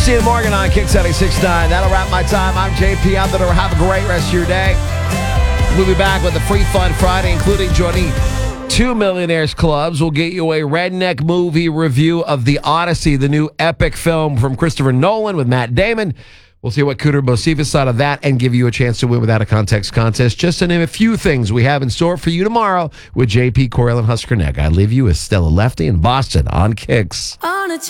Christy and Morgan on Kick 76.9. That'll wrap my time. I'm JP. I'm going to have a great rest of your day. We'll be back with a Free Fun Friday, including joining 2 Millionaires Clubs. We'll get you a redneck movie review of The Odyssey, the new epic film from Christopher Nolan with Matt Damon. We'll see what Cooter Bocephus thought of that and give you a chance to win without a context contest. Just to name a few things we have in store for you tomorrow with JP, Coral, and Husker Nick. I leave you with Stella Lefty and Boston on Kicks.